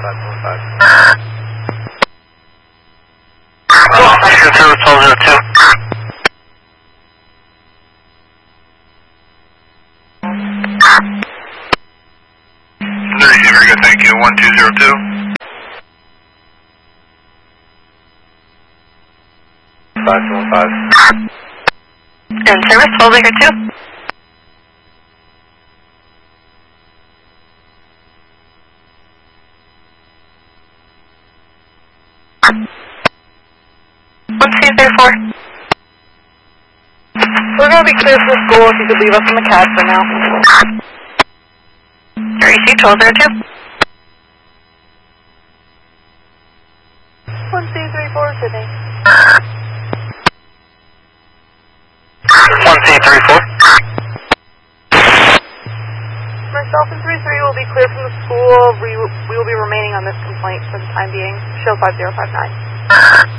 1202. Very good, thank you. 1202. And service 1202. We're going to be clear for school if you could leave us in the cab for now. REC 1202. 1234, Sydney. 1234. Myself and 33 will be clear from the school. We will be remaining on this complaint for the time being. Show 5059.